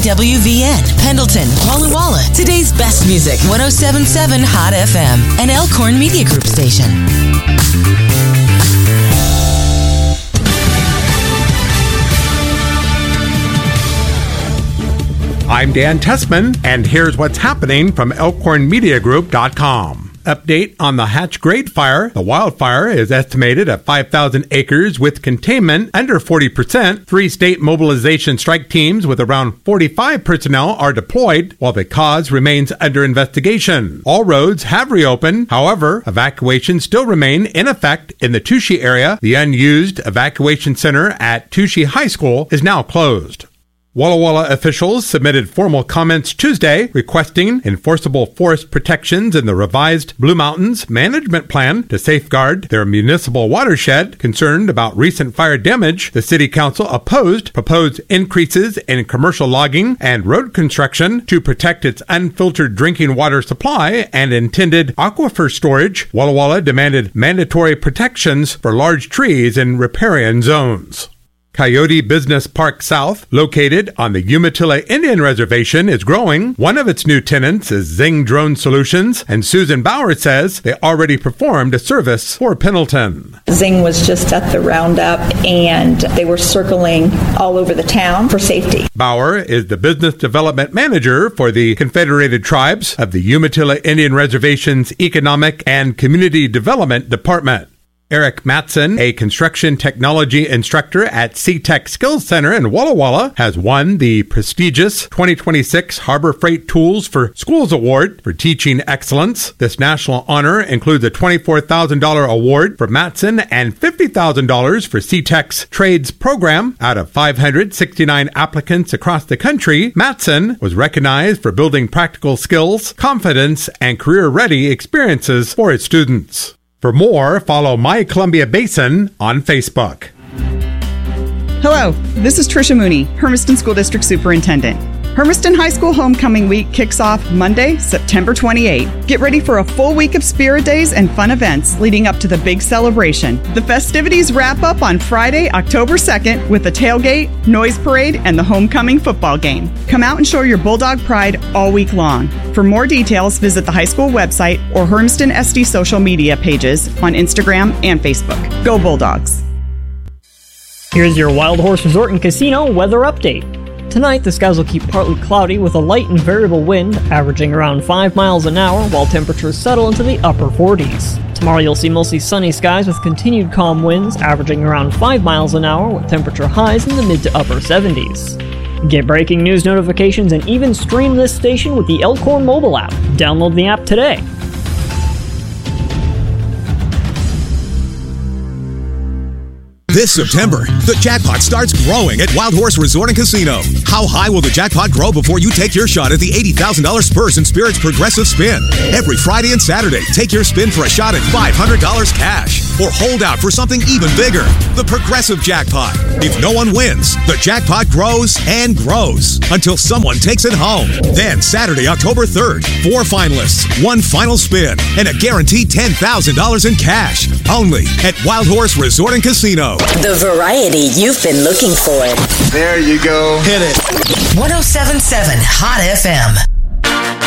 WVN, Pendleton, Walla Walla. Today's best music, 107.7 Hot FM, an Elkhorn Media Group station. I'm Dan Tessman, and here's what's happening from ElkhornMediaGroup.com. Update on the Hatch Grade Fire. The wildfire is estimated at 5,000 acres with containment under 40%. 3 state mobilization strike teams with around 45 personnel are deployed, while the cause remains under investigation. All roads have reopened. However, evacuations still remain in effect in the Touchy area. The unused evacuation center at Touchy High School is now closed. Walla Walla officials submitted formal comments Tuesday requesting enforceable forest protections in the revised Blue Mountains Management Plan to safeguard their municipal watershed. Concerned about recent fire damage, the City Council opposed proposed increases in commercial logging and road construction to protect its unfiltered drinking water supply and intended aquifer storage. Walla Walla demanded mandatory protections for large trees in riparian zones. Coyote Business Park South, located on the Umatilla Indian Reservation, is growing. One of its new tenants is Zing Drone Solutions, and Susan Bauer says they already performed a service for Pendleton. Zing was just at the roundup, and they were circling all over the town for safety. Bauer is the business development manager for the Confederated Tribes of the Umatilla Indian Reservation's Economic and Community Development Department. Eric Matson, a construction technology instructor at C-Tech Skills Center in Walla Walla, has won the prestigious 2026 Harbor Freight Tools for Schools Award for teaching excellence. This national honor includes a $24,000 award for Matson and $50,000 for C-Tech's trades program. Out of 569 applicants across the country, Matson was recognized for building practical skills, confidence, and career-ready experiences for its students. For more, follow My Columbia Basin on Facebook. Hello, this is Tricia Mooney, Hermiston School District Superintendent. Hermiston High School Homecoming Week kicks off Monday, September 28. Get ready for a full week of spirit days and fun events leading up to the big celebration. The festivities wrap up on Friday, October 2nd with a tailgate, noise parade, and the homecoming football game. Come out and show your Bulldog pride all week long. For more details, visit the high school website or Hermiston SD social media pages on Instagram and Facebook. Go Bulldogs! Here's your Wild Horse Resort and Casino weather update. Tonight, the skies will keep partly cloudy with a light and variable wind, averaging around 5 miles an hour, while temperatures settle into the upper 40s. Tomorrow, you'll see mostly sunny skies with continued calm winds, averaging around 5 miles an hour, with temperature highs in the mid to upper 70s. Get breaking news notifications and even stream this station with the Elkhorn mobile app. Download the app today. This September, the jackpot starts growing at Wild Horse Resort and Casino. How high will the jackpot grow before you take your shot at the $80,000 Spurs and Spirits Progressive Spin? Every Friday and Saturday, take your spin for a shot at $500 cash. Or hold out for something even bigger, the Progressive Jackpot. If no one wins, the jackpot grows and grows until someone takes it home. Then Saturday, October 3rd, 4 finalists, 1 final spin, and a guaranteed $10,000 in cash. Only at Wild Horse Resort and Casino. The variety you've been looking for. There you go. Hit it. 107.7 Hot FM.